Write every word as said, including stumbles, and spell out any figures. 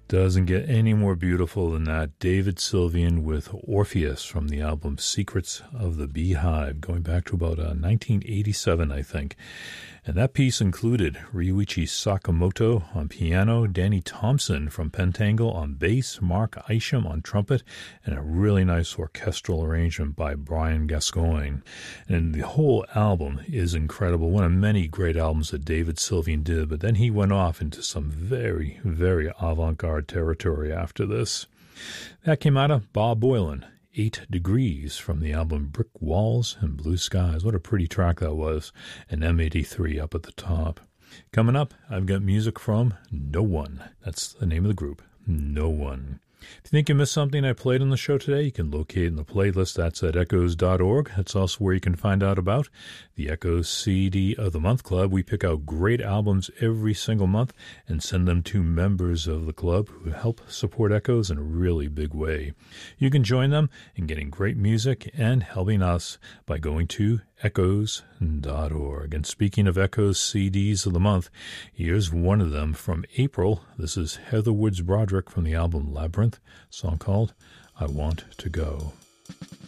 Doesn't get any more beautiful than that. David Sylvian with Orpheus from the album Secrets of the Beehive, going back to about uh, nineteen eighty-seven, I think. And that piece included Ryuichi Sakamoto on piano, Danny Thompson from Pentangle on bass, Mark Isham on trumpet, and a really nice orchestral arrangement by Brian Gascoigne. And the whole album is incredible, one of many great albums that David Sylvian did, but then he went off into some very, very avant-garde territory after this. That came out of Bob Boilen. Eight Degrees from the album Brick Walls and Blue Skies. What a pretty track that was. And M eighty-three up at the top. Coming up, I've got music from No One. That's the name of the group, No One. If you think you missed something I played on the show today, you can locate it in the playlist. That's at echoes dot org. That's also where you can find out about the Echoes C D of the Month Club. We pick out great albums every single month and send them to members of the club who help support Echoes in a really big way. You can join them in getting great music and helping us by going to echoes dot org. And speaking of Echoes C Ds of the month, here's one of them from April. This is Heather Woods Broderick from the album Labyrinth, a song called I Want to Go.